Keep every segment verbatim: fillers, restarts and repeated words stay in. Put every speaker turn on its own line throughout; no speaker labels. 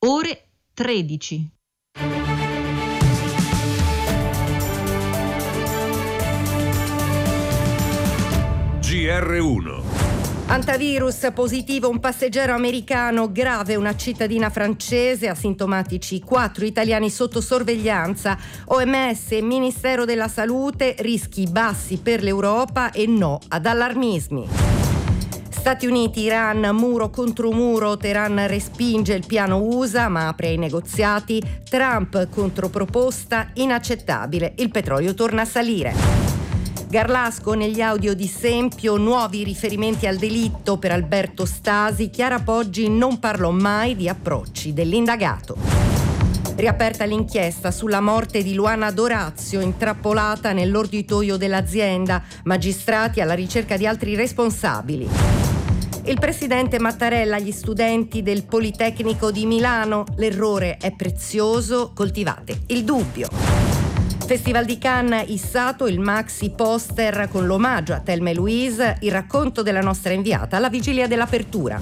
ore tredici.
G R uno.
Antivirus positivo un passeggero americano, grave una cittadina francese, asintomatici quattro italiani sotto sorveglianza. O M S e Ministero della Salute, rischi bassi per l'Europa e no ad allarmismi. Stati Uniti, Iran, muro contro muro, Teheran respinge il piano U S A ma apre ai negoziati. Trump controproposta, inaccettabile, il petrolio torna a salire. Garlasco negli audio di Sempio, nuovi riferimenti al delitto per Alberto Stasi, Chiara Poggi non parlò mai di approcci dell'indagato. Riaperta l'inchiesta sulla morte di Luana Dorazio, intrappolata nell'orditoio dell'azienda, magistrati alla ricerca di altri responsabili. Il presidente Mattarella agli studenti del Politecnico di Milano, l'errore è prezioso, coltivate il dubbio. Festival di Cannes issato il maxi poster con l'omaggio a Thelma e Louise, il racconto della nostra inviata alla vigilia dell'apertura.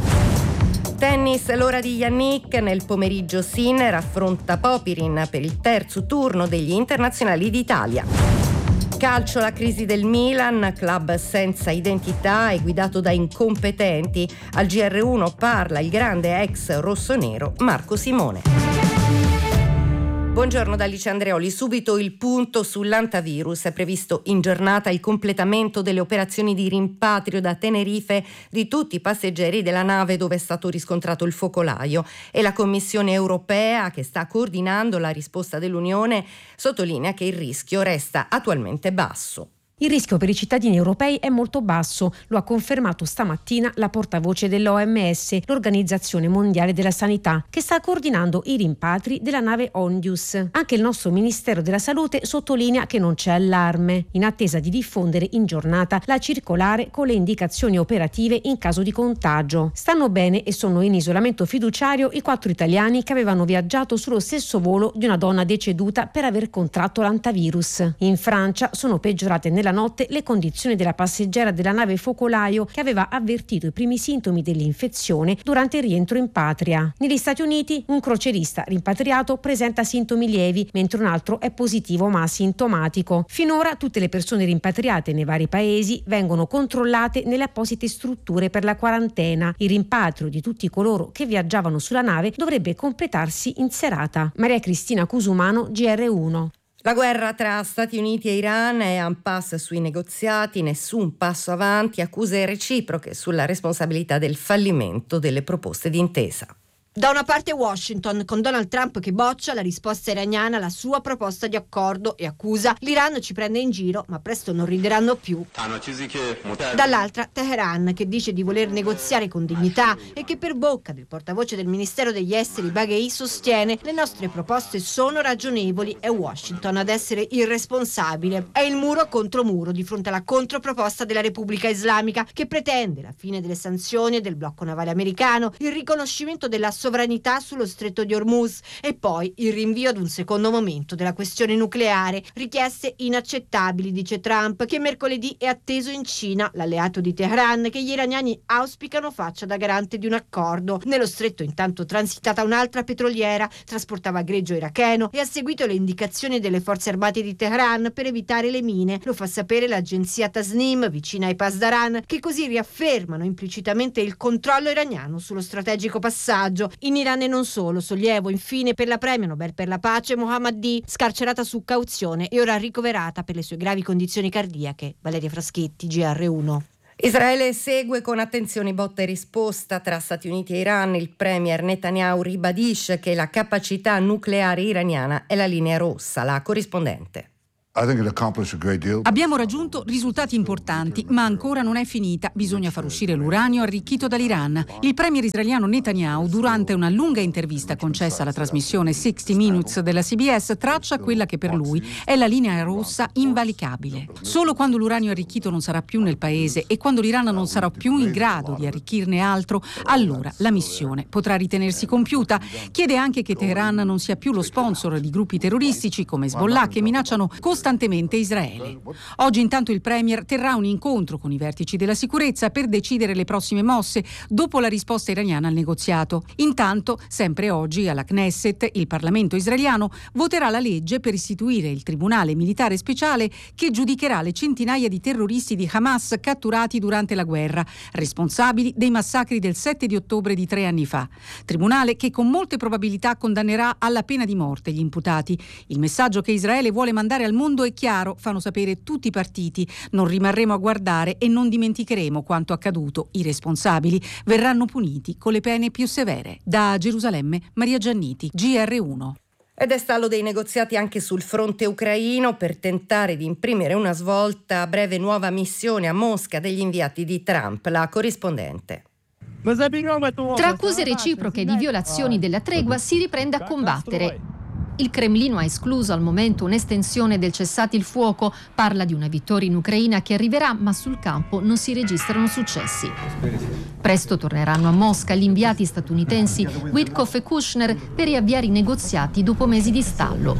Tennis, l'ora di Yannick, nel pomeriggio Sinner affronta Popirin per il terzo turno degli internazionali d'Italia. Calcio, la crisi del Milan, club senza identità e guidato da incompetenti. Al G R uno parla il grande ex rossonero Marco Simone. Buongiorno da Alice Andreoli. Subito il punto sull'antivirus. È previsto in giornata il completamento delle operazioni di rimpatrio da Tenerife di tutti i passeggeri della nave dove è stato riscontrato il focolaio, e la Commissione europea, che sta coordinando la risposta dell'Unione, sottolinea che il rischio resta attualmente basso.
Il rischio per i cittadini europei è molto basso, lo ha confermato stamattina la portavoce dell'O M S, l'Organizzazione Mondiale della Sanità, che sta coordinando i rimpatri della nave Ondius. Anche il nostro Ministero della Salute sottolinea che non c'è allarme, in attesa di diffondere in giornata la circolare con le indicazioni operative in caso di contagio. Stanno bene e sono in isolamento fiduciario i quattro italiani che avevano viaggiato sullo stesso volo di una donna deceduta per aver contratto l'antivirus. In Francia sono peggiorate nel la notte le condizioni della passeggera della nave focolaio che aveva avvertito i primi sintomi dell'infezione durante il rientro in patria. Negli Stati Uniti un crocerista rimpatriato presenta sintomi lievi, mentre un altro è positivo ma asintomatico. Finora tutte le persone rimpatriate nei vari paesi vengono controllate nelle apposite strutture per la quarantena. Il rimpatrio di tutti coloro che viaggiavano sulla nave dovrebbe completarsi in serata. Maria Cristina Cusumano, G R uno.
La guerra tra Stati Uniti e Iran è en passe sui negoziati, nessun passo avanti, accuse reciproche sulla responsabilità del fallimento delle proposte d'intesa.
Da una parte Washington, con Donald Trump che boccia la risposta iraniana alla sua proposta di accordo e accusa l'Iran ci prende in giro, ma presto non rideranno più. Dall'altra Teheran, che dice di voler negoziare con dignità e che per bocca del portavoce del Ministero degli Esteri Baghei sostiene le nostre proposte sono ragionevoli e Washington ad essere irresponsabile. È il muro contro muro di fronte alla controproposta della Repubblica Islamica, che pretende la fine delle sanzioni e del blocco navale americano, il riconoscimento della sovranità sullo stretto di Hormuz e poi il rinvio ad un secondo momento della questione nucleare. Richieste inaccettabili, dice Trump, che mercoledì è atteso in Cina, l'alleato di Teheran, che gli iraniani auspicano faccia da garante di un accordo. Nello stretto intanto transitata un'altra petroliera, trasportava greggio iracheno e ha seguito le indicazioni delle forze armate di Teheran per evitare le mine. Lo fa sapere l'agenzia Tasnim, vicina ai Pasdaran, che così riaffermano implicitamente il controllo iraniano sullo strategico passaggio. In Iran e non solo, sollievo infine per la premio Nobel per la pace Mohammadi, scarcerata su cauzione e ora ricoverata per le sue gravi condizioni cardiache. Valeria Fraschetti, G R uno.
Israele segue con attenzione botta e risposta tra Stati Uniti e Iran. Il premier Netanyahu ribadisce che la capacità nucleare iraniana è la linea rossa. La corrispondente.
Abbiamo raggiunto risultati importanti, ma ancora non è finita. Bisogna far uscire l'uranio arricchito dall'Iran. Il premier israeliano Netanyahu, durante una lunga intervista concessa alla trasmissione sessanta Minutes della C B S, traccia quella che per lui è la linea rossa invalicabile. Solo quando l'uranio arricchito non sarà più nel paese e quando l'Iran non sarà più in grado di arricchirne altro, allora la missione potrà ritenersi compiuta. Chiede anche che Teheran non sia più lo sponsor di gruppi terroristici come Hezbollah che minacciano costantemente costantemente Israele. Oggi intanto il Premier terrà un incontro con i vertici della sicurezza per decidere le prossime mosse dopo la risposta iraniana al negoziato. Intanto, sempre oggi, alla Knesset, il Parlamento israeliano voterà la legge per istituire il Tribunale Militare Speciale che giudicherà le centinaia di terroristi di Hamas catturati durante la guerra, responsabili dei massacri del sette di ottobre di tre anni fa. Tribunale che con molte probabilità condannerà alla pena di morte gli imputati. Il messaggio che Israele vuole mandare al mondo è chiaro, fanno sapere tutti i partiti. Non rimarremo a guardare e non dimenticheremo quanto accaduto. I responsabili verranno puniti con le pene più severe. Da Gerusalemme, Maria Gianniti, G R uno.
Ed è stallo dei negoziati anche sul fronte ucraino per tentare di imprimere una svolta a breve nuova missione a Mosca degli inviati di Trump. La corrispondente.
Tra accuse reciproche di violazioni della tregua si riprende a combattere. Il Cremlino ha escluso al momento un'estensione del cessate il fuoco, parla di una vittoria in Ucraina che arriverà, ma sul campo non si registrano successi. Presto torneranno a Mosca gli inviati statunitensi Witkoff e Kushner per riavviare i negoziati dopo mesi di stallo.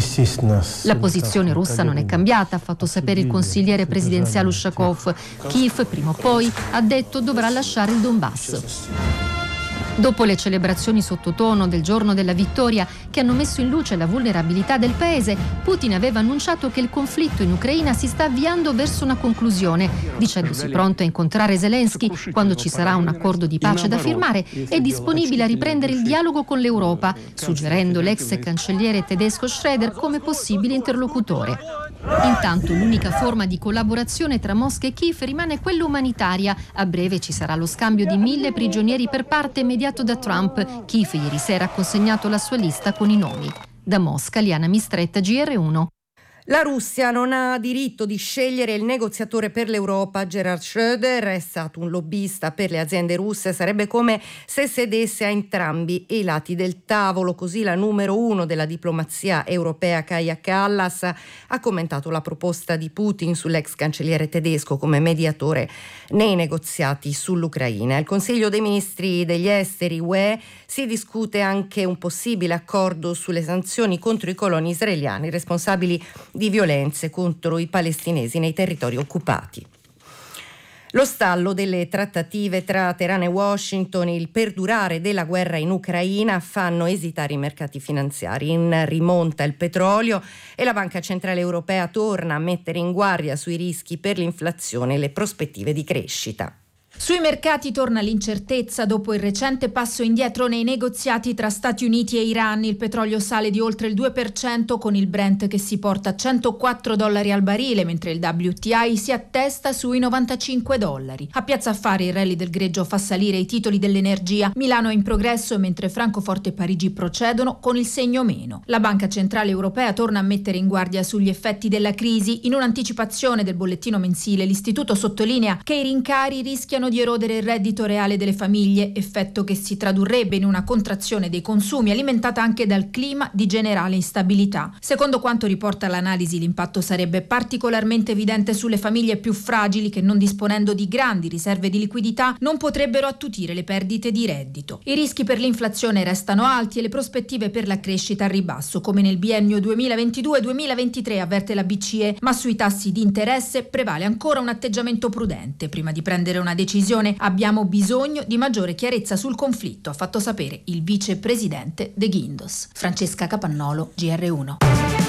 La posizione russa non è cambiata, ha fatto sapere il consigliere presidenziale Ushakov. Kiev, prima o poi, ha detto, dovrà lasciare il Donbass. Dopo le celebrazioni sottotono del giorno della vittoria che hanno messo in luce la vulnerabilità del paese, Putin aveva annunciato che il conflitto in Ucraina si sta avviando verso una conclusione, dicendosi pronto a incontrare Zelensky quando ci sarà un accordo di pace da firmare e disponibile a riprendere il dialogo con l'Europa, suggerendo l'ex cancelliere tedesco Schröder come possibile interlocutore. Intanto l'unica forma di collaborazione tra Mosca e Kiev rimane quella umanitaria. A breve ci sarà lo scambio di mille prigionieri per parte mediato da Trump. Kiev ieri sera ha consegnato la sua lista con i nomi. Da Mosca, Liana Mistretta, G R uno.
La Russia non ha diritto di scegliere il negoziatore per l'Europa. Gerhard Schröder è stato un lobbista per le aziende russe. Sarebbe come se sedesse a entrambi i lati del tavolo. Così la numero uno della diplomazia europea, Kaja Kallas, ha commentato la proposta di Putin sull'ex cancelliere tedesco come mediatore nei negoziati sull'Ucraina. Al Consiglio dei Ministri degli Esteri U E si discute anche un possibile accordo sulle sanzioni contro i coloni israeliani responsabili di violenze contro i palestinesi nei territori occupati. Lo stallo delle trattative tra Teheran e Washington e il perdurare della guerra in Ucraina fanno esitare i mercati finanziari. In rimonta il petrolio e la Banca Centrale Europea torna a mettere in guardia sui rischi per l'inflazione e le prospettive di crescita.
Sui mercati torna l'incertezza dopo il recente passo indietro nei negoziati tra Stati Uniti e Iran. Il petrolio sale di oltre il due per cento con il Brent che si porta a centoquattro dollari al barile, mentre il W T I si attesta sui novantacinque dollari. A Piazza Affari il rally del greggio fa salire i titoli dell'energia. Milano è in progresso mentre Francoforte e Parigi procedono con il segno meno. La Banca Centrale Europea torna a mettere in guardia sugli effetti della crisi. In un'anticipazione del bollettino mensile l'istituto sottolinea che i rincari rischiano di erodere il reddito reale delle famiglie, effetto che si tradurrebbe in una contrazione dei consumi alimentata anche dal clima di generale instabilità. Secondo quanto riporta l'analisi, l'impatto sarebbe particolarmente evidente sulle famiglie più fragili che, non disponendo di grandi riserve di liquidità, non potrebbero attutire le perdite di reddito. I rischi per l'inflazione restano alti e le prospettive per la crescita a ribasso, come nel biennio duemilaventidue duemilaventitré, avverte la B C E, ma sui tassi di interesse prevale ancora un atteggiamento prudente. Prima di prendere una decisione abbiamo bisogno di maggiore chiarezza sul conflitto, ha fatto sapere il vicepresidente De Guindos. Francesca Capannolo, G R uno.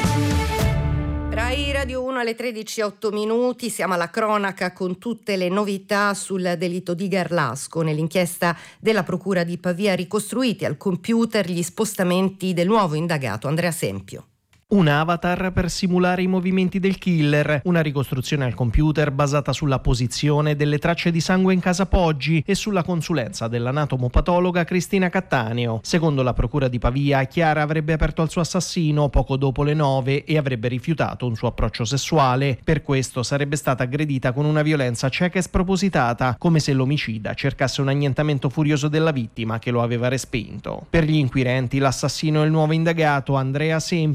Rai Radio uno alle tredici e otto minuti, siamo alla cronaca con tutte le novità sul delitto di Garlasco. Nell'inchiesta della Procura di Pavia ricostruiti al computer gli spostamenti del nuovo indagato Andrea Sempio.
Un avatar per simulare i movimenti del killer, una ricostruzione al computer basata sulla posizione delle tracce di sangue in casa Poggi e sulla consulenza dell'anatomopatologa Cristina Cattaneo. Secondo la procura di Pavia, Chiara avrebbe aperto al suo assassino poco dopo le nove e avrebbe rifiutato un suo approccio sessuale. Per questo sarebbe stata aggredita con una violenza cieca e spropositata, come se l'omicida cercasse un annientamento furioso della vittima che lo aveva respinto. Per gli inquirenti, l'assassino è il nuovo indagato Andrea Sempio, che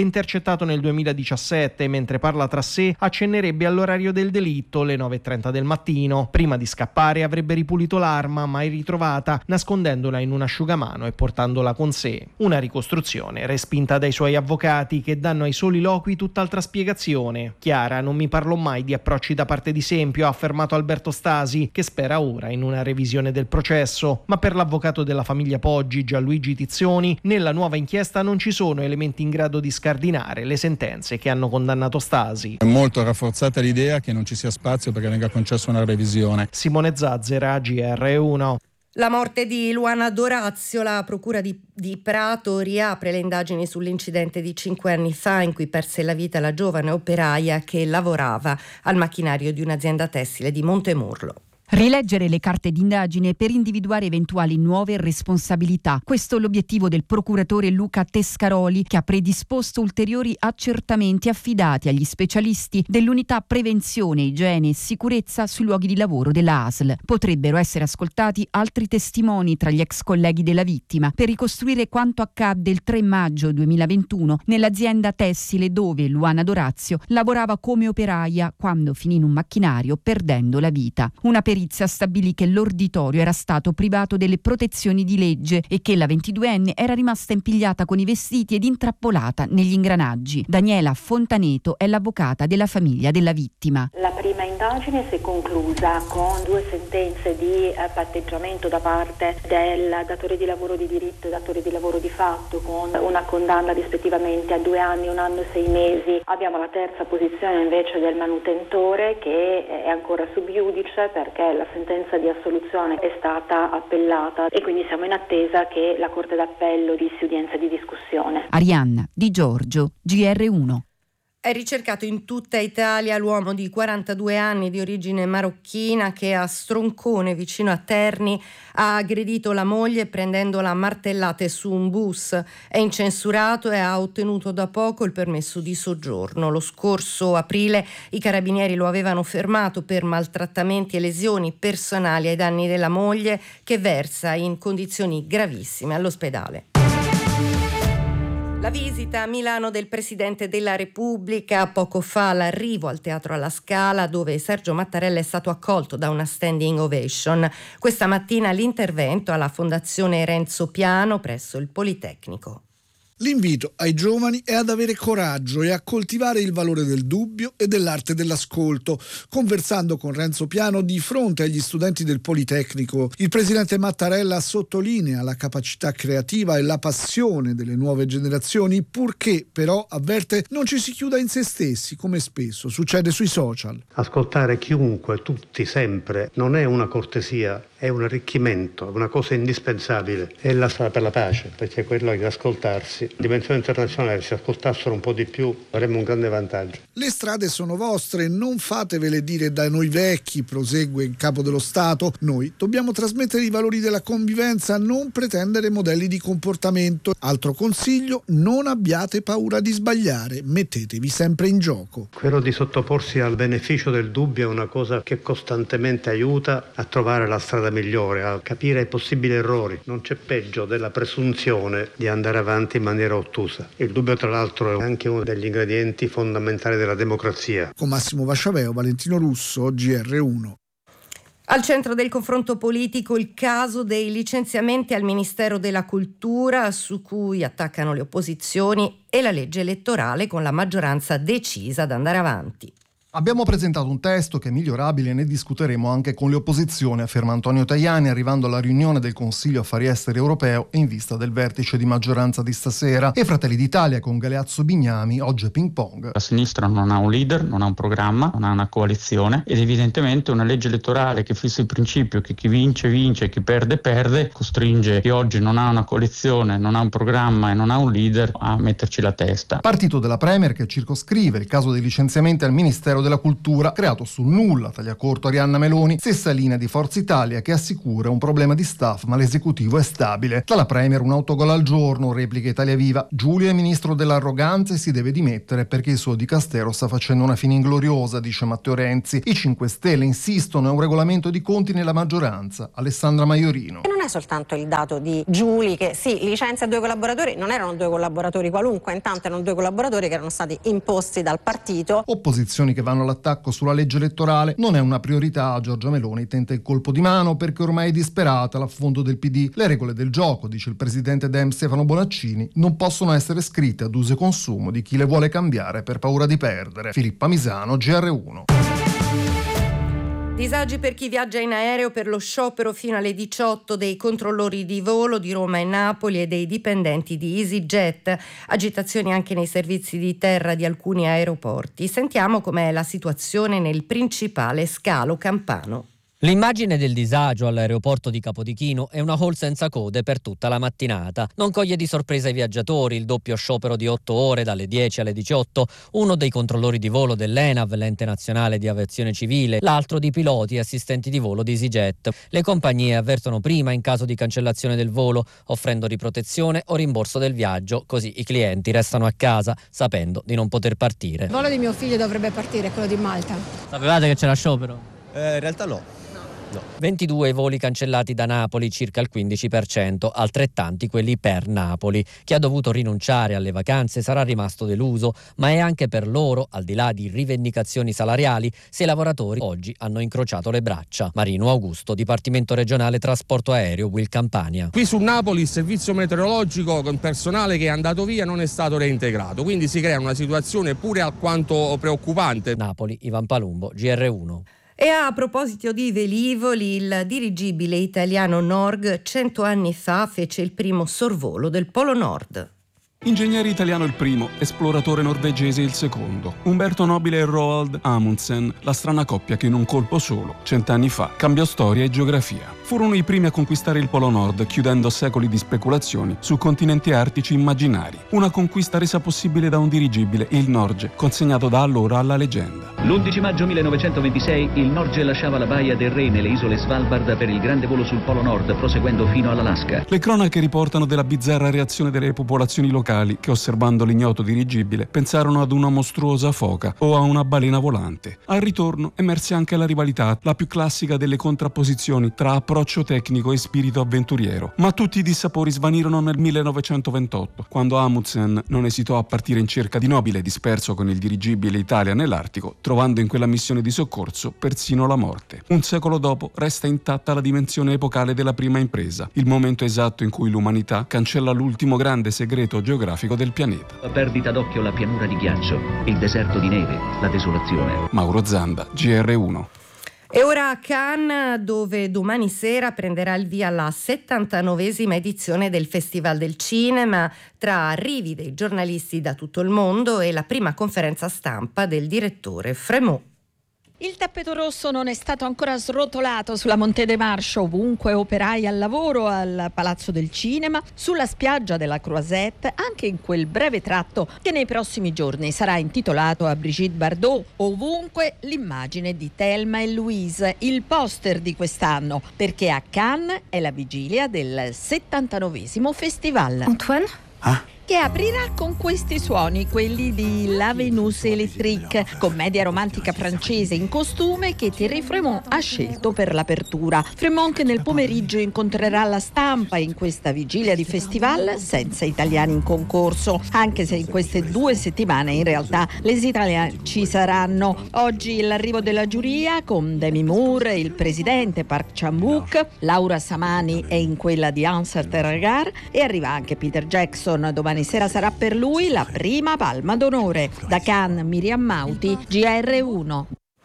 che intercettato nel duemiladiciassette mentre parla tra sé accennerebbe all'orario del delitto, le nove e trenta del mattino. Prima di scappare avrebbe ripulito l'arma mai ritrovata, nascondendola in un asciugamano e portandola con sé. Una ricostruzione respinta dai suoi avvocati che danno ai soliloqui tutt'altra spiegazione. Chiara, non mi parlò mai di approcci da parte di Sempio, ha affermato Alberto Stasi, che spera ora in una revisione del processo. Ma per l'avvocato della famiglia Poggi, Gianluigi Tizioni, nella nuova inchiesta non ci sono elementi in grado di scardinare le sentenze che hanno condannato Stasi.
È molto rafforzata l'idea che non ci sia spazio perché venga concessa una revisione.
Simone Zazzera, G R uno.
La morte di Luana D'Orazio, la procura di, di Prato riapre le indagini sull'incidente di cinque anni fa in cui perse la vita la giovane operaia che lavorava al macchinario di un'azienda tessile di Montemurlo.
Rileggere le carte d'indagine per individuare eventuali nuove responsabilità. Questo è l'obiettivo del procuratore Luca Tescaroli, che ha predisposto ulteriori accertamenti affidati agli specialisti dell'unità prevenzione, igiene e sicurezza sui luoghi di lavoro della A S L. Potrebbero essere ascoltati altri testimoni tra gli ex colleghi della vittima per ricostruire quanto accadde il tre maggio duemilaventuno nell'azienda tessile dove Luana D'Orazio lavorava come operaia quando finì in un macchinario perdendo la vita. Una perizia stabilì che l'orditorio era stato privato delle protezioni di legge e che la ventiduenne era rimasta impigliata con i vestiti ed intrappolata negli ingranaggi. Daniela Fontaneto è l'avvocata della famiglia della vittima.
La prima indagine si è conclusa con due sentenze di eh, patteggiamento da parte del datore di lavoro di diritto e datore di lavoro di fatto, con una condanna rispettivamente a due anni, un anno e sei mesi. Abbiamo la terza posizione invece del manutentore, che è ancora sub iudice perché la sentenza di assoluzione è stata appellata e quindi siamo in attesa che la Corte d'Appello dissi udienza di discussione.
Arianna Di Giorgio, G R uno.
È ricercato in tutta Italia l'uomo di quarantadue anni di origine marocchina che a Stroncone, vicino a Terni, ha aggredito la moglie prendendola a martellate su un bus. È incensurato e ha ottenuto da poco il permesso di soggiorno. Lo scorso aprile i carabinieri lo avevano fermato per maltrattamenti e lesioni personali ai danni della moglie, che versa in condizioni gravissime all'ospedale. La visita a Milano del Presidente della Repubblica, poco fa l'arrivo al Teatro alla Scala dove Sergio Mattarella è stato accolto da una standing ovation. Questa mattina l'intervento alla Fondazione Renzo Piano presso il Politecnico.
L'invito ai giovani è ad avere coraggio e a coltivare il valore del dubbio e dell'arte dell'ascolto. Conversando con Renzo Piano di fronte agli studenti del Politecnico, il presidente Mattarella sottolinea la capacità creativa e la passione delle nuove generazioni, purché però, avverte, non ci si chiuda in se stessi, come spesso succede sui social.
Ascoltare chiunque, tutti, sempre, non è una cortesia, è un arricchimento, è una cosa indispensabile. È la strada per la pace, perché quello di ascoltarsi. In dimensione internazionale, se ascoltassero un po' di più, avremmo un grande vantaggio.
Le strade sono vostre, non fatevele dire da noi vecchi, prosegue il capo dello Stato. Noi dobbiamo trasmettere i valori della convivenza, non pretendere modelli di comportamento. Altro consiglio, non abbiate paura di sbagliare, mettetevi sempre in gioco.
Quello di sottoporsi al beneficio del dubbio è una cosa che costantemente aiuta a trovare la strada migliore, a capire i possibili errori. Non c'è peggio della presunzione di andare avanti in maniera ottusa. Il dubbio, tra l'altro, è anche uno degli ingredienti fondamentali della democrazia.
Con Massimo Vasciaveo, Valentino Russo, G R uno.
Al centro del confronto politico il caso dei licenziamenti al Ministero della Cultura, su cui attaccano le opposizioni, e la legge elettorale con la maggioranza decisa ad andare avanti.
Abbiamo presentato un testo che è migliorabile e ne discuteremo anche con le opposizioni, afferma Antonio Tajani, arrivando alla riunione del Consiglio Affari Esteri Europeo in vista del vertice di maggioranza di stasera. E Fratelli d'Italia con Galeazzo Bignami, oggi è ping pong.
La sinistra non ha un leader, non ha un programma, non ha una coalizione ed evidentemente una legge elettorale che fissa il principio che chi vince vince e chi perde perde, costringe chi oggi non ha una coalizione, non ha un programma e non ha un leader a metterci la testa.
Partito della Premier che circoscrive il caso dei licenziamenti al Ministero Ministero della Cultura, creato sul nulla, taglia corto Arianna Meloni, stessa linea di Forza Italia che assicura un problema di staff ma l'esecutivo è stabile. Dalla Premier un autogol al giorno, replica Italia Viva. Giulio è ministro dell'arroganza e si deve dimettere perché il suo dicastero sta facendo una fine ingloriosa, dice Matteo Renzi. I cinque Stelle insistono, è un regolamento di conti nella maggioranza. Alessandra Maiorino.
E non è soltanto il dato di Giuli che sì, licenzia due collaboratori, non erano due collaboratori qualunque, intanto erano due collaboratori che erano stati imposti dal partito.
Opposizioni che vanno all'attacco sulla legge elettorale. Non è una priorità, Giorgia Meloni tenta il colpo di mano perché ormai è disperata l'affondo del P D. Le regole del gioco, dice il presidente Dem Stefano Bonaccini, non possono essere scritte ad uso e consumo di chi le vuole cambiare per paura di perdere. Filippa Misano, G R uno.
Disagi per chi viaggia in aereo per lo sciopero fino alle diciotto dei controllori di volo di Roma e Napoli e dei dipendenti di EasyJet. Agitazioni anche nei servizi di terra di alcuni aeroporti. Sentiamo com'è la situazione nel principale scalo campano.
L'immagine del disagio all'aeroporto di Capodichino è una hall senza code per tutta la mattinata. Non coglie di sorpresa i viaggiatori, il doppio sciopero di otto ore dalle dieci alle diciotto, uno dei controllori di volo dell'ENAV, l'ente nazionale di aviazione civile, l'altro di piloti e assistenti di volo di EasyJet. Le compagnie avvertono prima in caso di cancellazione del volo, offrendo riprotezione o rimborso del viaggio, così i clienti restano a casa sapendo di non poter partire.
Il volo di mio figlio dovrebbe partire, quello di Malta.
Sapevate che c'era sciopero?
Eh, in realtà no. No.
ventidue voli cancellati da Napoli, circa il quindici per cento, altrettanti quelli per Napoli. Chi ha dovuto rinunciare alle vacanze sarà rimasto deluso, ma è anche per loro, al di là di rivendicazioni salariali, se i lavoratori oggi hanno incrociato le braccia. Marino Augusto, Dipartimento Regionale Trasporto Aereo, Will Campania.
Qui su Napoli il servizio meteorologico con personale che è andato via non è stato reintegrato, quindi si crea una situazione pure alquanto preoccupante.
Napoli, Ivan Palumbo, G R uno.
E a proposito di velivoli, il dirigibile italiano Norg cento anni fa fece il primo sorvolo del Polo Nord.
Ingegnere italiano il primo, esploratore norvegese il secondo. Umberto Nobile e Roald Amundsen, la strana coppia che in un colpo solo, cent'anni fa, cambiò storia e geografia. Furono i primi a conquistare il Polo Nord, chiudendo secoli di speculazioni su continenti artici immaginari. Una conquista resa possibile da un dirigibile, il Norge, consegnato da allora alla leggenda.
L'undici maggio millenovecentoventisei il Norge lasciava la baia del Re nelle isole Svalbard per il grande volo sul Polo Nord, proseguendo fino all'Alaska.
Le cronache riportano della bizzarra reazione delle popolazioni locali che, osservando l'ignoto dirigibile, pensarono ad una mostruosa foca o a una balena volante. Al ritorno emerse anche la rivalità, la più classica delle contrapposizioni tra approccio tecnico e spirito avventuriero. Ma tutti i dissapori svanirono nel millenovecentoventotto, quando Amundsen non esitò a partire in cerca di Nobile, disperso con il dirigibile Italia nell'Artico, trovando in quella missione di soccorso persino la morte. Un secolo dopo resta intatta la dimensione epocale della prima impresa, il momento esatto in cui l'umanità cancella l'ultimo grande segreto geografico del pianeta.
A perdita d'occhio la pianura di ghiaccio, il deserto di neve, la desolazione.
Mauro Zanda, G R uno.
E ora a Cannes, dove domani sera prenderà il via la settantanovesima edizione del Festival del Cinema, tra arrivi dei giornalisti da tutto il mondo e la prima conferenza stampa del direttore Frémaux.
Il tappeto rosso non è stato ancora srotolato sulla Montée des Marches, ovunque operai al lavoro, al Palazzo del Cinema, sulla spiaggia della Croisette, anche in quel breve tratto che nei prossimi giorni sarà intitolato a Brigitte Bardot. Ovunque l'immagine di Thelma e Louise, il poster di quest'anno, perché a Cannes è la vigilia del settantanovesimo festival.
Antoine?
Ah?
Che aprirà con questi suoni, quelli di La Venus Electrique, commedia romantica francese in costume che Thierry Frémaux ha scelto per l'apertura. Frémaux che nel pomeriggio incontrerà la stampa in questa vigilia di festival senza italiani in concorso, anche se in queste due settimane in realtà le italiane ci saranno. Oggi l'arrivo della giuria con Demi Moore, il presidente Park Chan-wook, Laura Samani è in quella di Ansar Terragar e arriva anche Peter Jackson. Domani sera sarà per lui la prima palma d'onore. Da Cannes, Miriam Mauti, G R uno.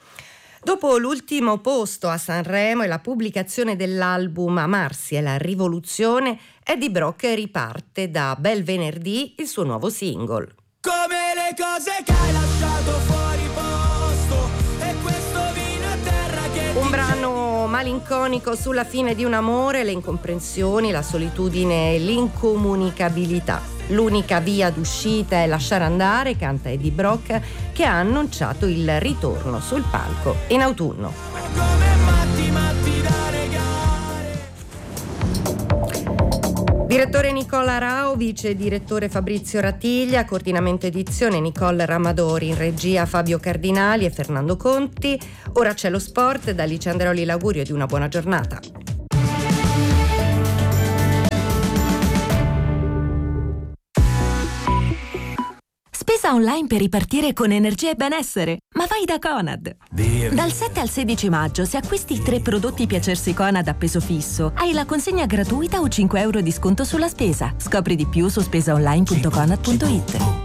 Dopo l'ultimo posto a Sanremo e la pubblicazione dell'album Amarsi è la rivoluzione, Eddie Brock riparte da Bel Venerdì il suo nuovo single.
Come le cose che hai lasciato fuori posto e questo vino a terra che
un brano malinconico sulla fine di un amore, le incomprensioni, la solitudine e l'incomunicabilità. L'unica via d'uscita è lasciare andare, canta Eddie Brock, che ha annunciato il ritorno sul palco in autunno. Direttore Nicola Rao, vice direttore Fabrizio Rattiglia, coordinamento edizione Nicole Ramadori, in regia Fabio Cardinali e Fernando Conti. Ora c'è lo sport, da Alice Andreoli l'augurio di una buona giornata.
Spesa online per ripartire con energia e benessere, ma vai da Conad. Dal sette al sedici maggio, se acquisti tre prodotti Piacersi Conad a peso fisso, hai la consegna gratuita o cinque euro di sconto sulla spesa. Scopri di più su spesaonline punto conad punto it.